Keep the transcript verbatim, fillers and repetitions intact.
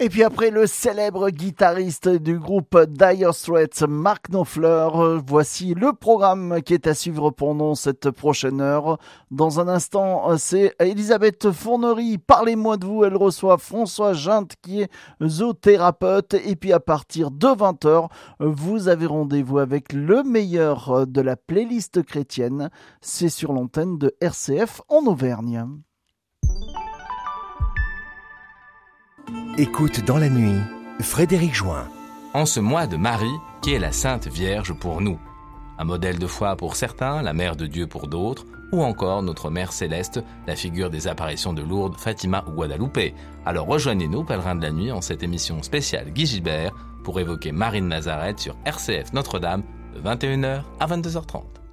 Et puis après le célèbre guitariste du groupe Dire Straits, Mark Knopfler, voici le programme qui est à suivre pendant cette prochaine heure. Dans un instant, c'est Elisabeth Fournery, parlez-moi de vous. Elle reçoit François Ginte qui est zoothérapeute. Et puis à partir de vingt heures, vous avez rendez-vous avec le meilleur de la playlist chrétienne. C'est sur l'antenne de R C F en Auvergne. Écoute dans la nuit, Frédéric Join. En ce mois de Marie, qui est la Sainte Vierge pour nous. Un modèle de foi pour certains, la Mère de Dieu pour d'autres, ou encore notre Mère Céleste, la figure des apparitions de Lourdes, Fatima ou Guadalupe. Alors rejoignez-nous, pèlerins de la nuit, en cette émission spéciale Guy Gilbert, pour évoquer Marie de Nazareth sur R C F Notre-Dame, de vingt et une heures à vingt-deux heures trente.